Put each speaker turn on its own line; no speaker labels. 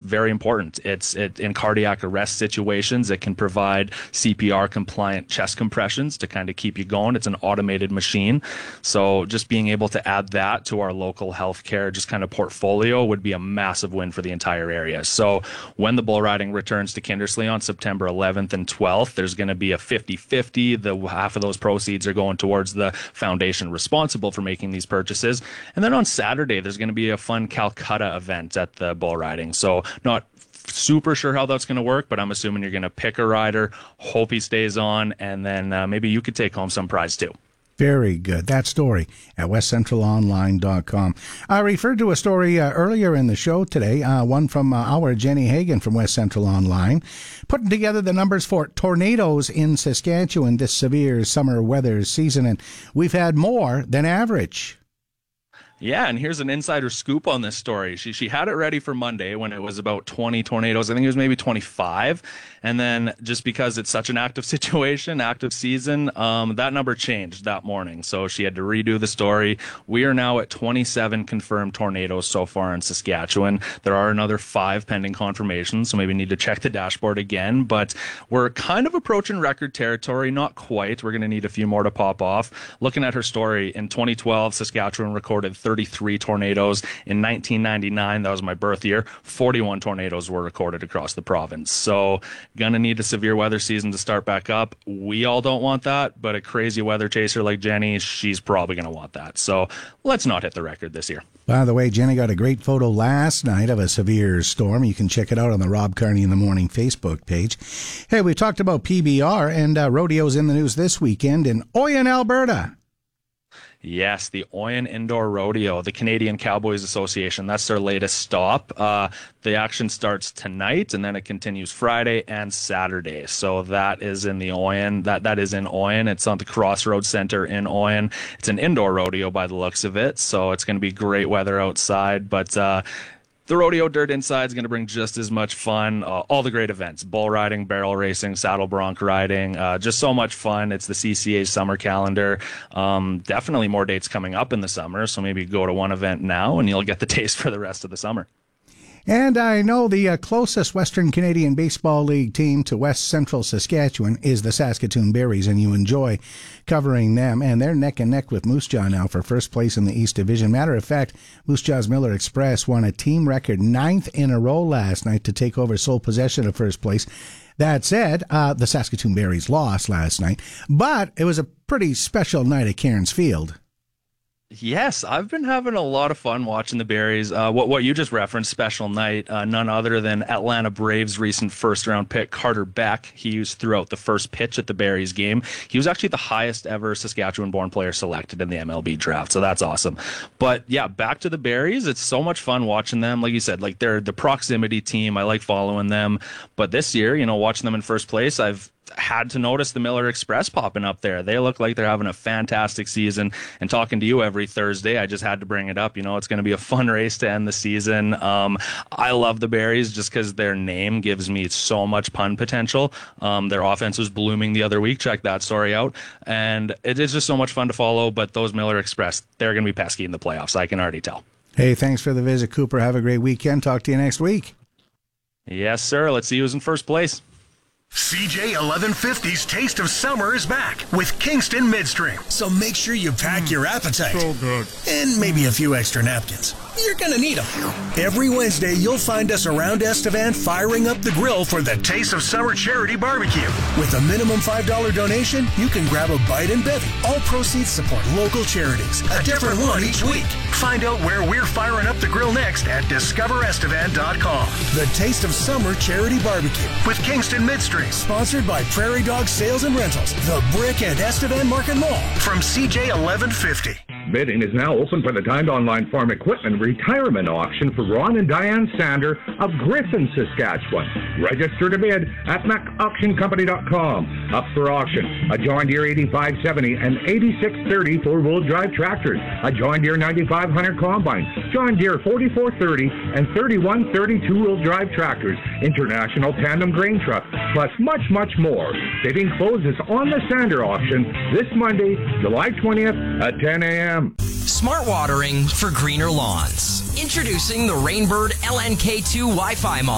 very important. It's in cardiac arrest situations. It can provide CPR compliant chest compressions to kind of keep you going. It's an automated machine. So just being able to add that to our local healthcare just kind of portfolio would be a massive win for the entire area. So when the bull riding returns to Kindersley on September 11th and 12th, there's going to be a 50-50. The half of those proceeds are going towards the foundation responsible for making these purchases. And then on Saturday, there's going to be a fun Calcutta event at the bull riding. So not super sure how that's going to work, but I'm assuming you're going to pick a rider, hope he stays on, and then maybe you could take home some prize too.
Very good. That story at westcentralonline.com. I referred to a story earlier in the show today, one from our Jenny Hagan from West Central Online, putting together the numbers for tornadoes in Saskatchewan this severe summer weather season, and we've had more than average.
Yeah, and here's an insider scoop on this story. She had it ready for Monday when it was about 20 tornadoes. I think it was maybe 25. And then just because it's such an active situation, active season, that number changed that morning. So she had to redo the story. We are now at 27 confirmed tornadoes so far in Saskatchewan. There are another 5 pending confirmations, so maybe need to check the dashboard again. But we're kind of approaching record territory. Not quite. We're going to need a few more to pop off. Looking at her story, in 2012, Saskatchewan recorded 33 tornadoes. In 1999, that was my birth year, 41 tornadoes were recorded across the province. So gonna need a severe weather season to start back up. We all don't want that, but a crazy weather chaser like Jenny, she's probably gonna want that. So let's not hit the record this year.
By the way, Jenny got a great photo last night of a severe storm. You can check it out on the Rob Carney in the Morning Facebook page. Hey, we talked about PBR, and rodeos in the news this weekend in Oyen, Alberta.
Yes, the Oyen Indoor Rodeo, the Canadian Cowboys Association. That's their latest stop. The action starts tonight, and then it continues Friday and Saturday. So that is in the Oyen. That is in Oyen. It's on the Crossroads Center in Oyen. It's an indoor rodeo by the looks of it, so it's going to be great weather outside. But the rodeo dirt inside is going to bring just as much fun. All the great events, bull riding, barrel racing, saddle bronc riding, just so much fun. It's the CCA's summer calendar. Definitely more dates coming up in the summer, so maybe go to one event now and you'll get the taste for the rest of the summer.
And I know the closest Western Canadian Baseball League team to West Central Saskatchewan is the Saskatoon Berries, and you enjoy covering them. And they're neck and neck with Moose Jaw now for first place in the East Division. Matter of fact, Moose Jaw's Miller Express won a team record 9th in a row last night to take over sole possession of first place. That said, the Saskatoon Berries lost last night, but it was a pretty special night at Cairns Field.
Yes, I've been having a lot of fun watching the Berries. What you just referenced, special night, none other than Atlanta Braves' recent first-round pick, Carter Beck. He used throughout the first pitch at the Berries game. He was actually the highest ever Saskatchewan-born player selected in the MLB draft, so that's awesome. But yeah, back to the Berries. It's so much fun watching them. Like you said, like they're the proximity team. I like following them. But this year, watching them in first place, I've had to notice the Miller Express popping up there. They look like they're having a fantastic season, and talking to you every Thursday, I just had to bring it up. It's going to be a fun race to end the season. I love the Berries just because their name gives me so much pun potential. Their offense was blooming the other week. Check that story out. And it is just so much fun to follow, but those Miller Express, they're going to be pesky in the playoffs. I can already tell.
Hey, thanks for the visit, Cooper. Have a great weekend. Talk to you next week.
Yes, sir. Let's see who's in first place.
CJ 1150's Taste of Summer is back with Kingston Midstream. So make sure you pack your appetite.
So good.
And maybe a few extra napkins. You're going to need them. Every Wednesday, you'll find us around Estevan firing up the grill for the Taste of Summer Charity Barbecue. With a minimum $5 donation, you can grab a bite and bevy. All proceeds support local charities. A different one each week. Find out where we're firing up the grill next at discoverestevan.com. The Taste of Summer Charity Barbecue with Kingston Midstream. Sponsored by Prairie Dog Sales and Rentals, the Brick and Estevan Market Mall. From CJ 1150.
Bidding is now open for the Timed Online Farm Equipment Retirement Auction for Ron and Diane Sander of Griffin, Saskatchewan. Register to bid at macauctioncompany.com. Up for auction, a John Deere 8570 and 8630 4-wheel drive tractors, a John Deere 9500 combine, John Deere 4430 and 3130 2-wheel drive tractors, International Tandem Grain Truck, plus much, much more. Bidding closes on the Sander auction this Monday, July 20th at 10 a.m.
Smart watering for greener lawns. Introducing the Rainbird LNK2 Wi-Fi model.